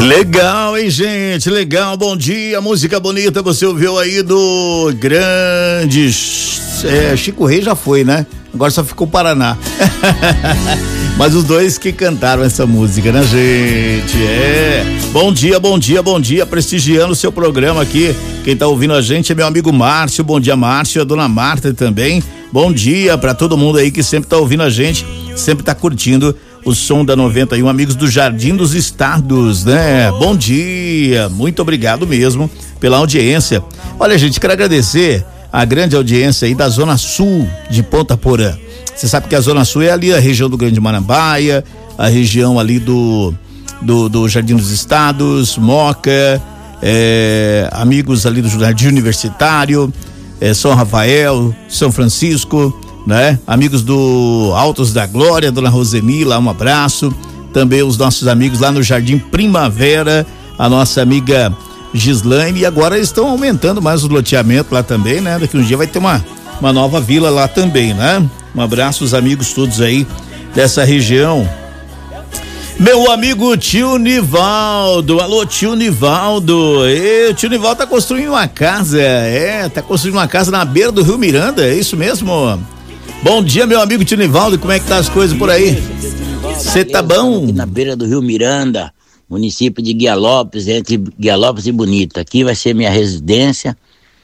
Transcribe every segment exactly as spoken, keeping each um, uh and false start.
Legal, hein, gente? Legal, bom dia, música bonita, você ouviu aí do grande é, Chico Rei já foi, né? Agora só ficou o Paraná. Mas os dois que cantaram essa música, né, gente? É. Bom dia, bom dia, bom dia, prestigiando o seu programa aqui. Quem tá ouvindo a gente é meu amigo Márcio. Bom dia, Márcio, a dona Marta também. Bom dia pra todo mundo aí que sempre tá ouvindo a gente, sempre tá curtindo o som da noventa e um, amigos do Jardim dos Estados, né? Bom dia, muito obrigado mesmo pela audiência. Olha, gente, quero agradecer a grande audiência aí da Zona Sul de Ponta Porã. Você sabe que a Zona Sul é ali a região do Grande Marambaia, a região ali do do, do Jardim dos Estados, Moca, é, amigos ali do Jardim Universitário, é, São Rafael, São Francisco, né? Amigos do Altos da Glória, dona Roseni, lá um abraço. Também os nossos amigos lá no Jardim Primavera, a nossa amiga Gislaine, e agora eles estão aumentando mais o loteamento lá também, né? Daqui um dia vai ter uma, uma nova vila lá também, né? Um abraço aos amigos todos aí dessa região. Meu amigo tio Nivaldo, alô tio Nivaldo, e, o tio Nivaldo tá construindo uma casa, é, tá construindo uma casa na beira do Rio Miranda, é isso mesmo? Bom dia, meu amigo tio Nivaldo, como é que tá as coisas por aí? Você tá bom? Aqui na beira do Rio Miranda, município de Guia Lopes, entre Guia Lopes e Bonito. Aqui vai ser minha residência.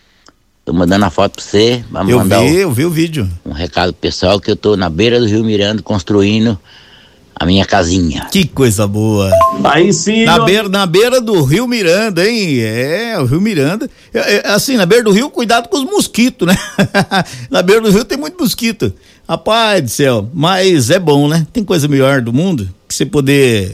Tô mandando a foto pra você. Vamos eu mandar vi, um, eu vi o vídeo. Um recado pessoal que eu tô na beira do Rio Miranda construindo a minha casinha. Que coisa boa. Aí sim. Na beira, na beira do Rio Miranda, hein? É, o Rio Miranda. É, é, assim, na beira do rio, cuidado com os mosquitos, né? Na beira do rio tem muito mosquito. Rapaz do céu, mas é bom, né? Tem coisa melhor do mundo que você poder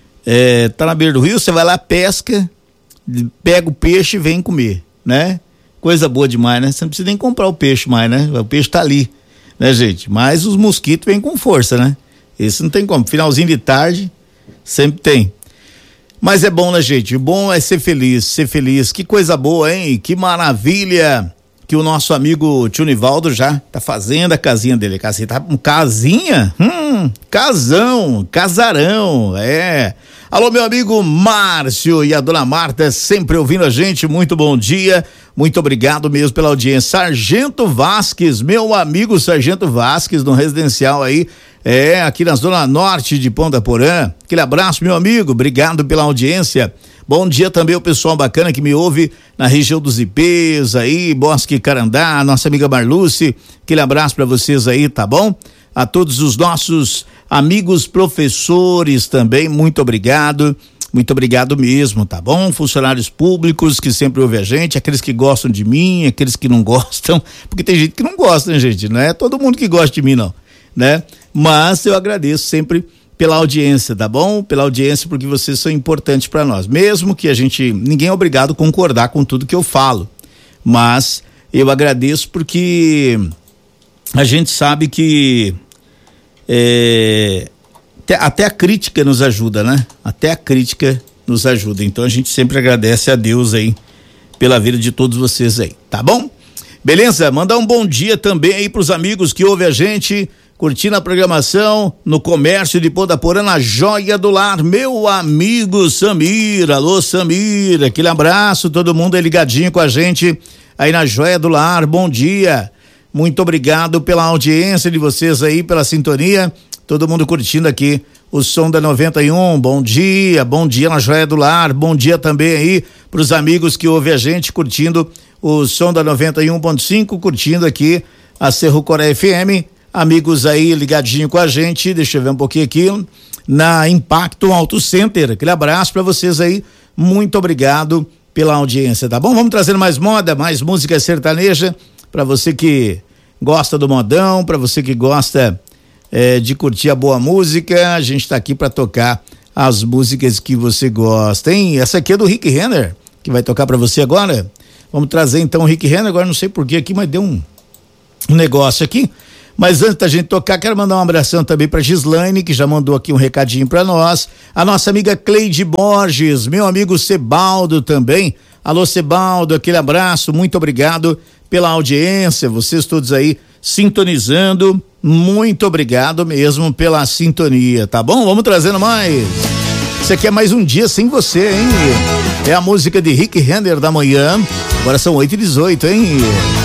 é, tá na beira do rio, você vai lá, pesca, pega o peixe e vem comer, né? Coisa boa demais, né? Você não precisa nem comprar o peixe mais, né? O peixe tá ali, né, gente? Mas os mosquitos vêm com força, né? Esse não tem como. Finalzinho de tarde, sempre tem. Mas é bom, né, gente? O bom é ser feliz, ser feliz. Que coisa boa, hein? Que maravilha que o nosso amigo tio Nivaldo já tá fazendo a casinha dele. Casinha, tá com casinha? Hum, casão, casarão, é. Alô, meu amigo Márcio e a dona Marta, sempre ouvindo a gente, muito bom dia, muito obrigado mesmo pela audiência. Sargento Vasques, meu amigo Sargento Vasques, no residencial aí, é, aqui na zona norte de Ponta Porã. Aquele abraço, meu amigo, obrigado pela audiência. Bom dia também ao pessoal bacana que me ouve na região dos Ipês aí, Bosque Carandá, nossa amiga Marluce, aquele abraço para vocês aí, tá bom? A todos os nossos amigos professores também, muito obrigado, muito obrigado mesmo, tá bom? Funcionários públicos que sempre ouvem a gente, aqueles que gostam de mim, aqueles que não gostam, porque tem gente que não gosta, né, gente? Não é todo mundo que gosta de mim, não, né? Mas eu agradeço sempre pela audiência, tá bom? Pela audiência, porque vocês são importantes para nós, mesmo que a gente, ninguém é obrigado a concordar com tudo que eu falo, mas eu agradeço porque a gente sabe que É, até, até a crítica nos ajuda, né? Até a crítica nos ajuda. Então a gente sempre agradece a Deus aí pela vida de todos vocês aí, tá bom? Beleza? Mandar um bom dia também aí pros amigos que ouvem a gente, curtindo a programação no comércio de Ponta Porã, na Joia do Lar, meu amigo Samir. Alô, Samir, aquele abraço, todo mundo aí ligadinho com a gente aí na Joia do Lar, bom dia. Muito obrigado pela audiência de vocês aí, pela sintonia, todo mundo curtindo aqui o som da noventa e um, bom dia, bom dia na Joia do Lar, bom dia também aí pros amigos que ouvem a gente curtindo o som da noventa e um ponto cinco, curtindo aqui a Cerro Coré F M, amigos aí ligadinho com a gente, deixa eu ver um pouquinho aqui, na Impacto Auto Center, aquele abraço pra vocês aí, muito obrigado pela audiência, tá bom? Vamos trazendo mais moda, mais música sertaneja, para você que gosta do modão, para você que gosta é, de curtir a boa música, a gente tá aqui para tocar as músicas que você gosta, hein? Essa aqui é do Rick Renner, que vai tocar para você agora. Vamos trazer então o Rick Renner, agora não sei porquê aqui, mas deu um, um negócio aqui. Mas antes da gente tocar, quero mandar um abração também pra Gislaine, que já mandou aqui um recadinho pra nós. A nossa amiga Cleide Borges, meu amigo Sebaldo também. Alô, Sebaldo, aquele abraço, muito obrigado pela audiência, vocês todos aí sintonizando, muito obrigado mesmo pela sintonia, tá bom? Vamos trazendo mais. Isso aqui é mais um dia sem você, hein? É a música de Rick Renner da manhã. Agora são oito e dezoito, hein?